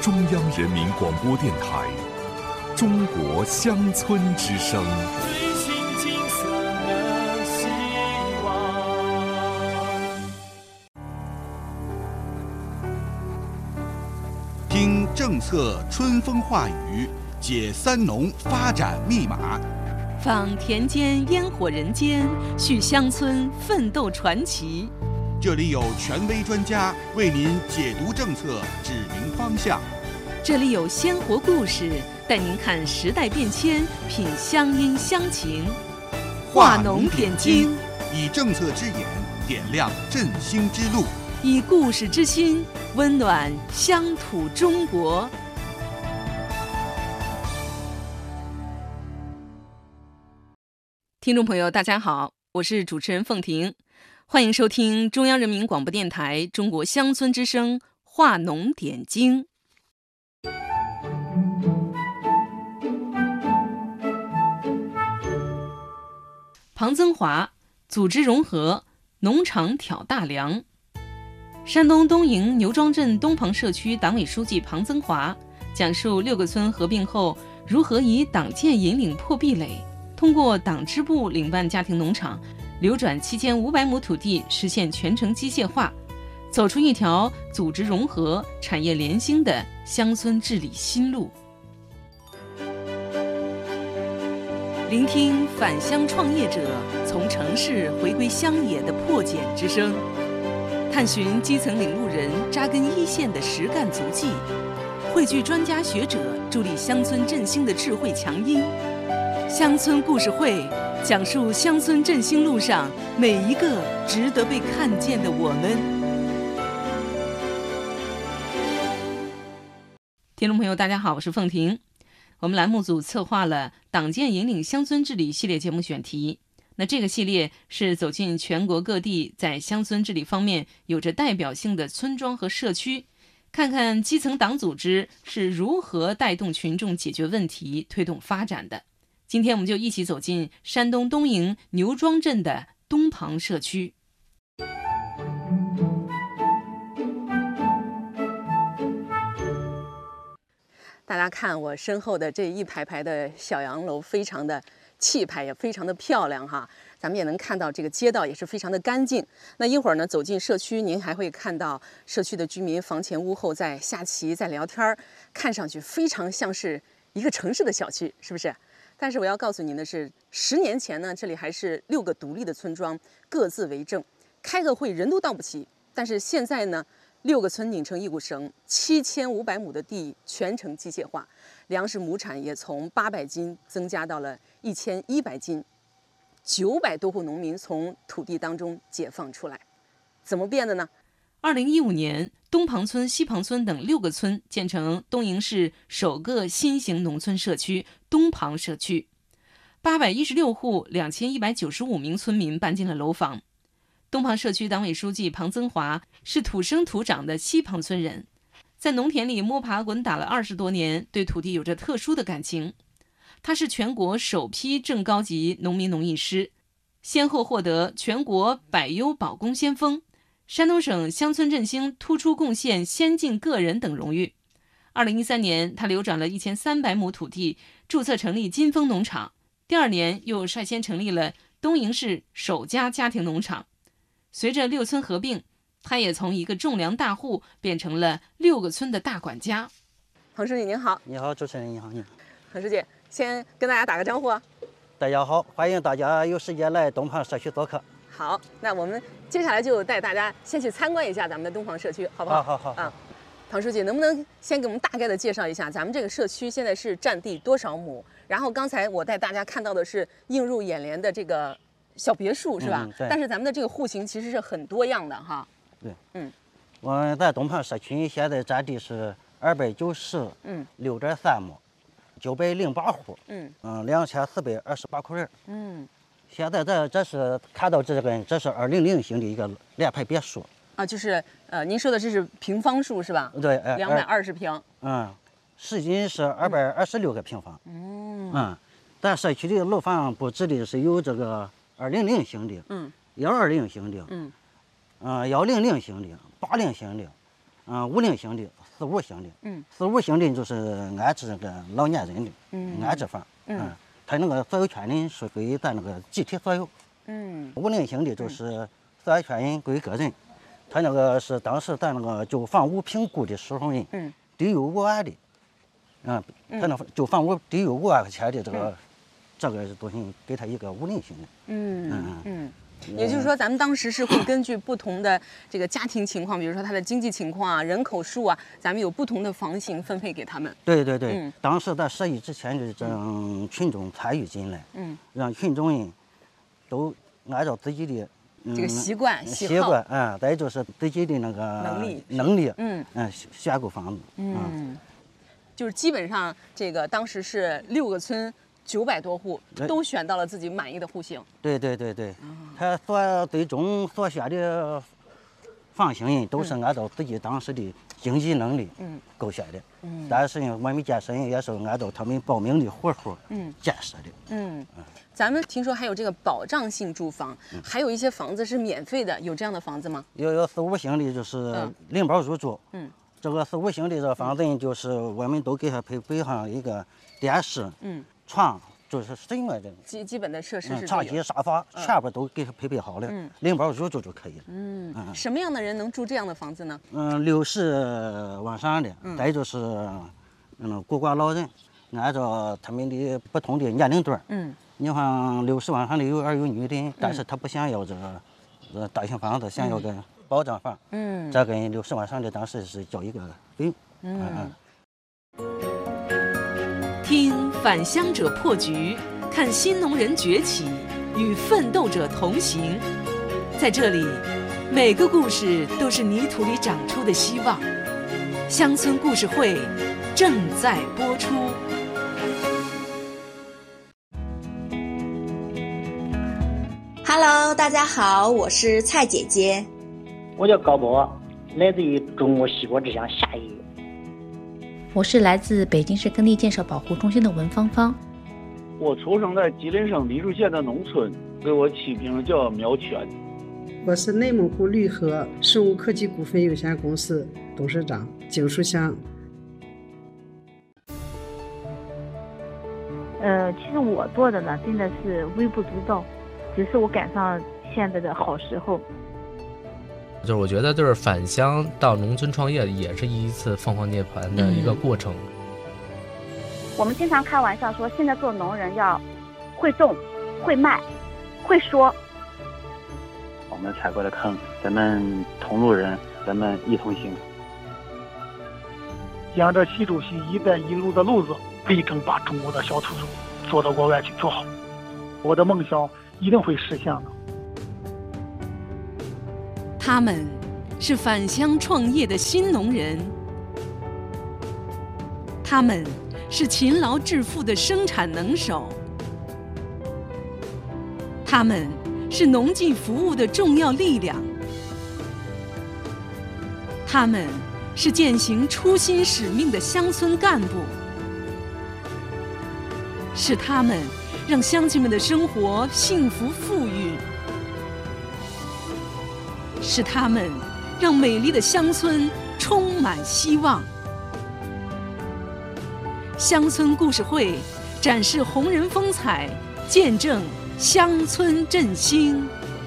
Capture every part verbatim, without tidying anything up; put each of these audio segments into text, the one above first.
中央人民广播电台《中国乡村之声》。 最新金色的希望。 听政策春风化雨，解三农发展密码。 访田间烟火人间，叙乡村奋斗传奇。 这里有权威专家为您解读政策，指明方向。 这里有鲜活故事，带您看时代变迁，品乡音乡情。 化农点睛，以政策之眼点亮振兴之路， 以故事之心温暖乡土中国。听众朋友，大家好，我是主持人凤婷，欢迎收听中央人民广播电台中国乡村之声化农点睛。庞增华组织融合，农场挑大梁。山东东营牛庄镇东庞社区党委书记庞增华讲述六个村合并后如何以党建引领破壁垒，通过党支部领办家庭农场流转七千五百亩土地，实现全程机械化，走出一条组织融合、产业联兴的乡村治理新路。聆听返乡创业者从城市回归乡野的破茧之声，探寻基层领路人扎根一线的实干足迹，汇聚专家学者助力乡村振兴的智慧强音。乡村故事会讲述乡村振兴路上每一个值得被看见的我们。听众朋友大家好，我是凤婷。我们栏目组策划了党建引领乡村治理系列节目选题，那这个系列是走进全国各地在乡村治理方面有着代表性的村庄和社区，看看基层党组织是如何带动群众解决问题、推动发展的。今天我们就一起走进山东东营牛庄镇的东庞社区。大家看我身后的这一排排的小洋楼，非常的气派，也非常的漂亮哈。咱们也能看到这个街道也是非常的干净。那一会儿呢，走进社区，您还会看到社区的居民房前屋后在下棋、在聊天，看上去非常像是一个城市的小区，是不是？但是我要告诉您的是，十年前呢，这里还是六个独立的村庄，各自为政，开个会人都到不齐。但是现在呢，六个村拧成一股绳，七千五百亩的地全程机械化，粮食亩产也从八百斤增加到了一千一百斤，九百多户农民从土地当中解放出来。怎么变的呢？二零一五年，东庞村、西庞村等六个村建成东营市首个新型农村社区东庞社区，八百一十六户、两千一百九十五名村民搬进了楼房。东庞社区党委书记庞增华是土生土长的西庞村人，在农田里摸爬滚打了二十多年，对土地有着特殊的感情。他是全国首批正高级农民农艺师，先后获得全国百优保工先锋、山东省乡村振兴突出贡献先进个人等荣誉。二零一三年，他流转了一千三百亩土地，注册成立金丰农场。第二年，又率先成立了东营市首家家庭农场。随着六村合并，他也从一个种粮大户变成了六个村的大管家。彭书记您好。 你好，主持人你好。你好， 彭书记，先跟大家打个招呼啊。 大家好，欢迎大家有时间来东庞社区做客。 好，那我们接下来就带大家先去参观一下咱们的东庞社区，好不好？ 好好好啊，庞书记，能不能先给我们大概的介绍一下咱们这个社区现在是占地多少亩？然后刚才我带大家看到的是映入眼帘的这个小别墅，是吧？ 嗯、对。 但是咱们的这个户型其实是很多样的哈。 对， 嗯， 我们在东庞社区现在占地是二百九十嗯六点三亩，九百零八户， 嗯嗯，两千四百二十八口人， 嗯。 现在这这是看到这个，这是二零零型的一个联排别墅啊，就是呃，您说的这是平方数是吧？ 对， 两百二十平。 嗯，实际是二百二十六个平方。 嗯嗯，咱社区的楼房布置的是有这个二零零型的， 嗯， 幺二零型的， 嗯， 嗯，幺零零型的，八零型的，嗯，五零型的， 四五星的， 嗯， 四五星的就是安置这个老年人的， 嗯安置房， 嗯嗯，它那个所有权人是归咱那个集体所有， 嗯五零星的就是所有权人归个人，它那个是当时咱那个就房屋评估的时候呢， 嗯， 低于五万的，嗯，它那就房屋低于五万块钱的这个，这个东西给他一个五零星的， 嗯嗯嗯。也就是说，咱们当时是会根据不同的这个家庭情况，比如说他的经济情况啊、人口数啊，咱们有不同的房型分配给他们。 对对对， 嗯当时在设立之前就让群众参与进来， 嗯， 让群众呢都按照自己的、嗯、 这个习惯喜好习惯啊，再就是自己的那个能力能力， 嗯嗯，选购房子， 嗯，就是基本上这个当时是六个村九百多户对都选到了自己满意的户型。 对对对对，他所最终所选的房型呢，都是按照自己当时的经济能力嗯构选的， 嗯但是呢，我们建设人也是按照他们报名的户数嗯建设的。 嗯，咱们听说还有这个保障性住房，还有一些房子是免费的，有这样的房子吗？ 有有四五星的，就是嗯零包入住。 嗯， 这个四五星的这个房子呢，就是我们都给他配备上一个电视、 嗯， 床，就是什么的， 基基本的设施嗯， 是长都有。 期沙发全部都给他配备好了， 嗯零包入住就可以了。 嗯， 嗯什么样的人能住这样的房子呢？ 嗯，六十往上的，再就是嗯孤寡老人，按照他们的不同的年龄段儿， 嗯你像六十往上的有儿有女的，但是他不想要这个呃大型房子，想要个保障房， 嗯这跟六十往上的当时是交一个费用。 嗯。 听返乡者破局，看新农人崛起，与奋斗者同行。在这里，每个故事都是泥土里长出的希望。乡村故事会正在播出。 Hello， 大家好，我是蔡姐姐。 我叫高博，来自于中国西国之乡夏邑。 我是来自北京市耕地建设保护中心的文芳芳。 我出生在吉林省黎树县的农村，给我起名叫苗全。 我是内蒙古绿河生物科技股份有限公司董事长景树香。 呃，其实我做的呢，真的是微不足道，只是我赶上现在的好时候。 就是我觉得，就是返乡到农村创业，也是一次凤凰涅槃的一个过程。 嗯、我们经常开玩笑说，现在做农人要会种、会卖、会说。 我们踩过的坑，咱们同路人，咱们一同行。 沿着习主席“一带一路”的路子，力争把中国的小土豆做到国外去做好。我的梦想一定会实现的。 他们是返乡创业的新农人，他们是勤劳致富的生产能手，他们是农技服务的重要力量，他们是践行初心使命的乡村干部，是他们让乡亲们的生活幸福富裕，是他们让美丽的乡村充满希望。乡村故事会展示红人风采，见证乡村振兴。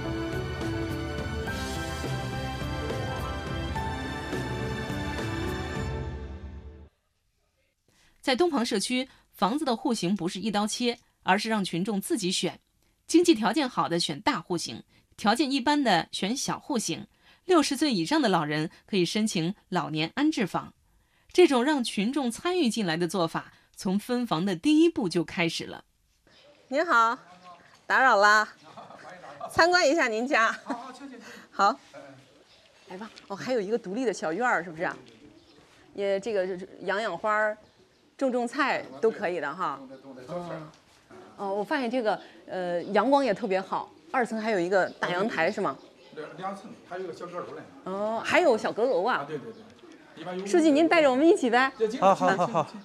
在东鹏社区，房子的户型不是一刀切，而是让群众自己选。经济条件好的选大户型，条件一般的选小户型。六十岁以上的老人可以申请老年安置房。这种让群众参与进来的做法，从分房的第一步就开始了。 您好，打扰啦，参观一下您家。好，来吧。哦，还有一个独立的小院儿，是不是？也这个养养花、种种菜都可以的哈。哦，哦，我发现这个呃阳光也特别好，二层还有一个大阳台是吗？ 两两层，还有一个小阁楼嘞。 哦，还有小阁楼啊。 啊，对对对。 书记，您带着我们一起呗。 好好好好。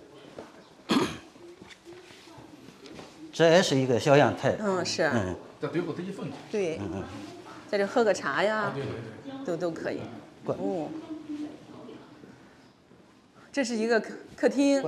这也是一个小阳台。 嗯，是。 嗯。 在对过自己风景。 对。 嗯嗯。 在这喝个茶呀。 啊，对对对。 都都可以。哦。 这是一个客客厅，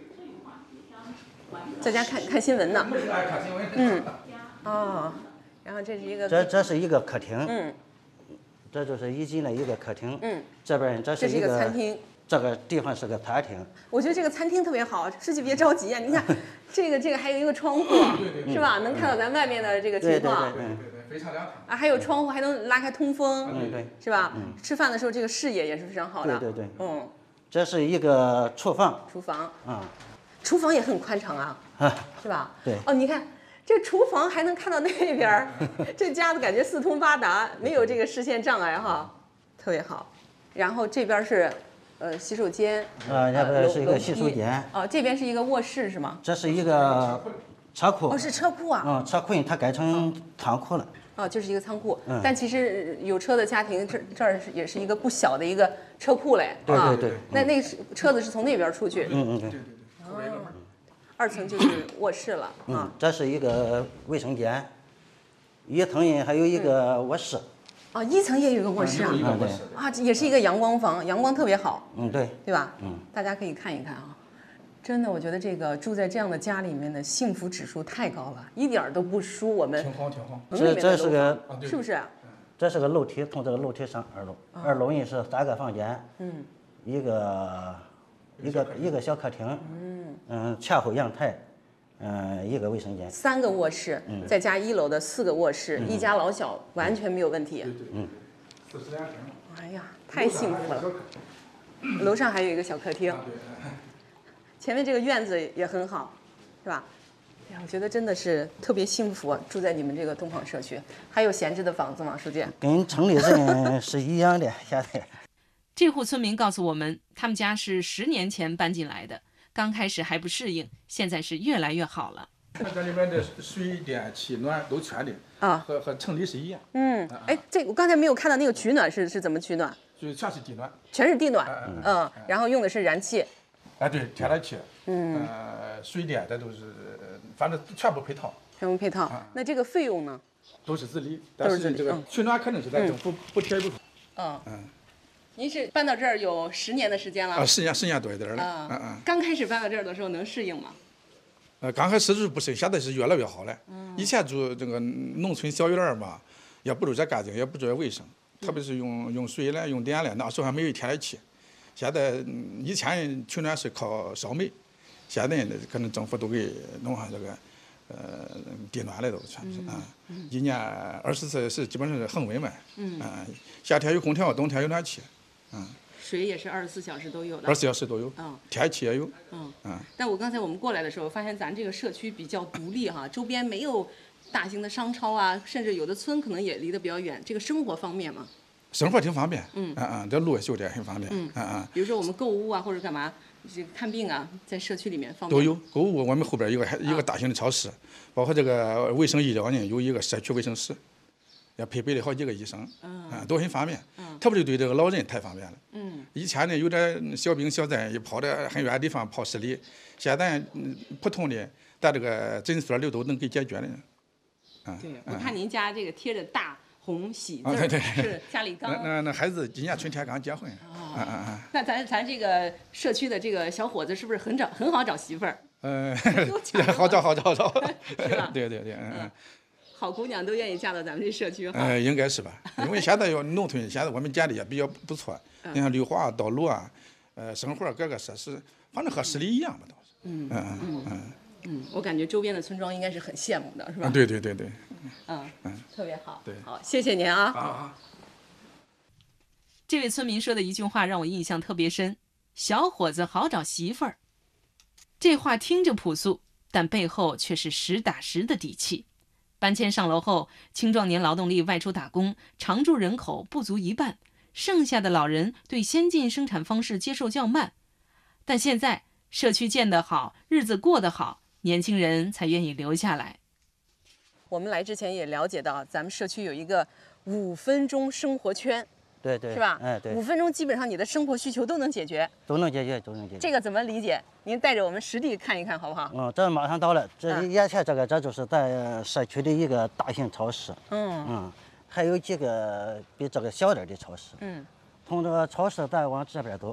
在家看看新闻呢。嗯，哦，然后这是一个。 这这是一个客厅。 嗯。 这就是一进来一个客厅。 嗯。 这边这是一个餐厅。 这个地方是个餐厅。 我觉得这个餐厅特别好，书记别着急啊！你看，这个这个还有一个窗户，是吧？能看到咱外面的这个情况。 对对对对，非常凉快。 啊，还有窗户，还能拉开通风。 嗯，对。 是吧？嗯。吃饭的时候，这个视野也是非常好的。 对对对。 嗯。 这是一个厨房。 厨房。 啊。 厨房也很宽敞啊。 啊。 是吧？ 对。 哦，你看。这厨房还能看到那边儿，这家子感觉四通八达，没有这个视线障碍哈，特别好。然后这边是，呃，洗手间。 啊，那边是一个洗手间。 哦，这边是一个卧室是吗？ 这是一个车库。 哦，是车库啊。 嗯，车库它改成仓库了。 哦，就是一个仓库。 嗯。 但其实有车的家庭，这这儿也是一个不小的一个车库嘞。 对对对。 那那车子是从那边出去。 嗯嗯对。 二层就是卧室了啊、 嗯，这是一个卫生间，一层还有一个卧室。 啊、嗯，一层也有一个卧室啊， 嗯对， 啊，也是一个阳光房，阳光特别好。 嗯，对， 对吧？ 嗯， 大家可以看一看啊，真的，我觉得这个住在这样的家里面的幸福指数太高了，一点都不输我们。 挺好，挺好。 这这是个， 是不是？ 这是个楼梯，从这个楼梯上二楼， 啊、 二楼呢是三个房间， 嗯， 一个一个一个小客厅，嗯嗯，前后阳台。嗯，一个卫生间， 三个卧室， 嗯、 再加一楼的四个卧室，嗯、一家老小完全没有问题。 对对，嗯，四室两厅。 哎呀，太幸福了！楼上还有一个小客厅， 啊、 前面这个院子也很好，是吧？哎呀，我觉得真的是特别幸福，住在你们这个东坊社区。还有闲置的房子吗，书记？ 跟城里人是一样的，现在。 这户村民告诉我们，他们家是十年前搬进来的。刚开始还不适应，现在是越来越好了。 这里面的水电气暖都全的啊，和和城里是一样。 嗯，哎，这我刚才没有看到那个取暖是是怎么取暖？ 就全是地暖， 全是地暖。 嗯， 嗯然后用的是燃气。 哎，对，天然气。 嗯， 呃，水电这都是，反正全部配套。 全部配套。那这个费用呢？ 都是自理，但是这个取暖肯定是咱政府补贴一部分。 嗯嗯。您是搬到这儿有十年的时间了？ 啊，十年，十年多一点了。 啊， 嗯嗯。 刚开始搬到这儿的时候能适应吗？ 呃，刚开始是不适应，现在是越来越好了。嗯。以前住这个农村小院儿嘛，也不住这干净，也不住这卫生，特别是用用水了、用电了，那时候还没有天然气。现在以前取暖是靠烧煤，现在呢可能政府都给弄上这个呃地暖了都全是啊。嗯。一年二十四是基本上是恒温嘛。嗯。啊，夏天有空调，冬天有暖气。嗯， 水也是二十四小时都有的， 二十四小时都有，嗯，天气也有， 嗯嗯。但我刚才我们过来的时候，发现咱这个社区比较独立哈，周边没有大型的商超啊，甚至有的村可能也离得比较远。这个生活方便吗？ 生活挺方便，嗯嗯嗯，这路修的很方便，嗯嗯嗯。 比如说我们购物啊，或者干嘛，这个看病啊，在社区里面方便。 都有购物，我们后边有个一个大型的超市，包括这个卫生医疗呢，有一个社区卫生室。也配备了好几个医生，嗯，啊，都很方便，嗯，特别是对这个老人太方便了，嗯，以前呢有点小病小灾，一跑到很远的地方跑市里，现在嗯普通的在这个诊所里都能给解决的， 啊，对，我看您家这个贴着大红喜字，啊，对，是家里刚， 那那那孩子今年春天刚结婚，啊啊啊， 那咱咱这个社区的这个小伙子是不是很找很好找媳妇儿？ 嗯，好找好找好找， 是吧？ 对对对，嗯嗯。 好姑娘都愿意嫁到咱们这社区哈。 呃，应该是吧，因为现在要农村，现在我们建的也比较不错。你看绿化、道路啊，呃，生活各个设施，反正和市里一样吧，倒是。嗯嗯嗯嗯嗯，我感觉周边的村庄应该是很羡慕的，是吧？ 对对对对。 嗯嗯，特别好。 对， 好，谢谢您啊。 啊。 这位村民说的一句话让我印象特别深：“小伙子好找媳妇儿。”这话听着朴素，但背后却是实打实的底气。搬迁上楼后，青壮年劳动力外出打工，常住人口不足一半，剩下的老人对先进生产方式接受较慢。但现在社区建得好，日子过得好，年轻人才愿意留下来。 我们来之前也了解到，咱们社区有一个五分钟生活圈。 对对， 是吧？ 哎，对， 五分钟基本上你的生活需求都能解决， 都能解决，都能解决。 这个怎么理解？您带着我们实地看一看，好不好？ 嗯，这马上到了。这眼前这个，这就是在社区的一个大型超市。 嗯嗯，还有几个比这个小点的超市。嗯，从这个超市再往这边走，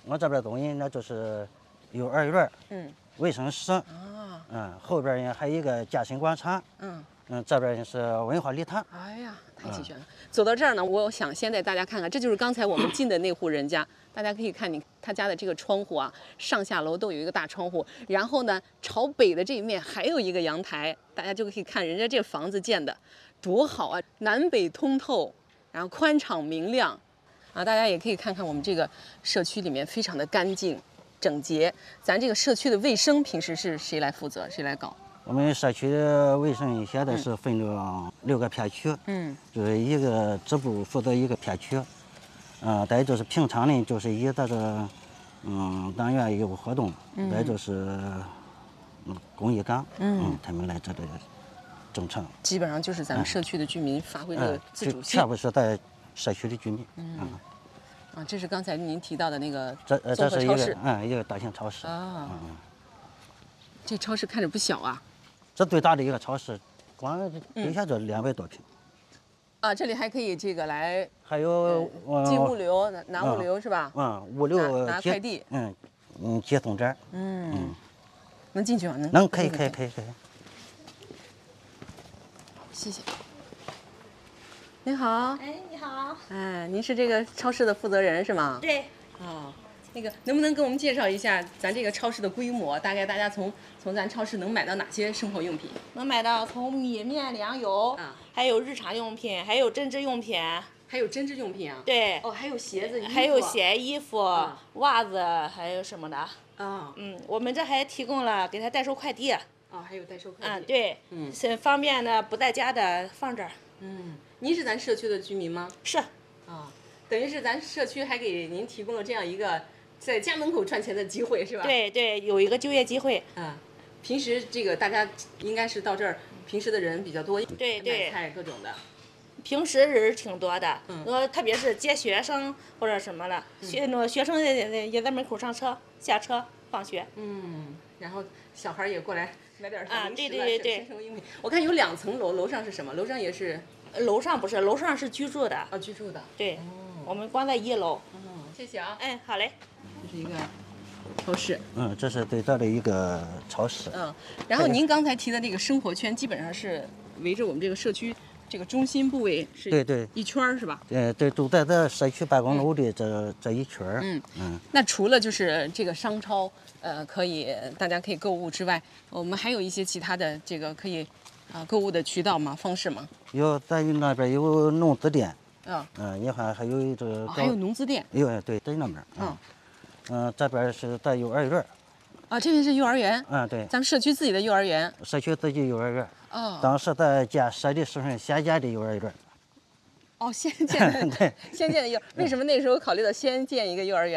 我这边东西那就是幼儿园， 嗯， 卫生室， 啊， 嗯，后边呢还有一个健身广场， 嗯， 嗯，这边是文化礼堂。 哎呀，太齐全了。嗯、走到这儿呢，我想先带大家看看，这就是刚才我们进的那户人家。大家可以看你他家的这个窗户啊，上下楼都有一个大窗户，然后呢，朝北的这一面还有一个阳台，大家就可以看人家这房子建的多好啊，南北通透，然后宽敞明亮，啊，大家也可以看看我们这个社区里面非常的干净整洁。咱这个社区的卫生平时是谁来负责，谁来搞？ 我们社区的卫生现在是分了六个片区， 嗯， 就是一个支部负责一个片区。呃，再就是平常呢，就是以这个，嗯，党员有活动， 嗯、 再就是，嗯，公益岗， 嗯, 嗯，他们来这里整成。 基本上就是咱们社区的居民发挥这个自主性， 全部是在社区的居民。 嗯，嗯啊，这是刚才您提到的那个这呃，这是一个嗯一个大型超市啊。嗯，这超市看着不小啊。 这最大的一个超市，光留下这两百多平。 啊，这里还可以这个来， 还有进物流、拿物流是吧？ 嗯，物流拿快递， 嗯嗯，接送站。 嗯嗯，能进去吗？能。 能，可以，可以，可以，可以。 谢谢。您好。 哎，你好。 哎，您是这个超市的负责人是吗？ 对。 哦，那个能不能给我们介绍一下咱这个超市的规模？大概大家从从咱超市能买到哪些生活用品？ 能买到从米面粮油，啊，还有日常用品，还有针织用品， 还有针织用品啊。 对。 哦，还有鞋子、衣服。 还有鞋、衣服、 啊、 袜子，还有什么的。 啊。 嗯，我们这还提供了给他代收快递。 哦，还有代收快递。 嗯，对。嗯。是方便的，不在家的放这儿。 嗯，您是咱社区的居民吗？ 是。 啊，等于是咱社区还给您提供了这样一个在家门口赚钱的机会，是吧？ 对对，有一个就业机会。 嗯，平时这个大家应该是到这儿，平时的人比较多， 对对， 买菜各种的。 平时人挺多的，嗯，呃，特别是接学生或者什么的，学那学生也也在门口上车、下车、放学。 嗯，然后小孩也过来买点啊，对对对对。我看有两层楼，楼上是什么？楼上也是。 楼上不是，楼上是居住的。 啊，居住的。 对，我们光在一楼。 哦，谢谢啊。 哎，好嘞。 这是一个超市。 嗯，这是对这的一个超市。 嗯，然后您刚才提的那个生活圈，基本上是围着我们这个社区这个中心部位是对对一圈是吧？ 呃，对，都在这社区办公楼的这、嗯、这一圈儿。 嗯嗯。 那除了就是这个商超，呃，可以大家可以购物之外，我们还有一些其他的这个可以啊、呃、购物的渠道吗？方式吗？ 有，咱那边有农资店。 啊。 嗯，你看还有这个、 哦。还有农资店。 有，对，在那边。嗯。嗯，这边是在幼儿园。 啊，这边是幼儿园。 嗯，对。 咱们社区自己的幼儿园。 社区自己幼儿园。 哦。 当时在建设的时候先建的幼儿园。 哦，先建的。先建的幼，为什么那时候考虑到先建一个幼儿园？